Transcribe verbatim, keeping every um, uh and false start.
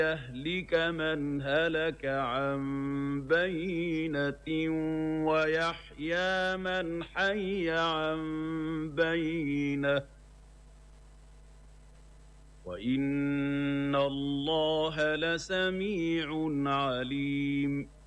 يهلك من هلك عن بينة ويحيى من حي عن بينة وإن الله لسميع عليم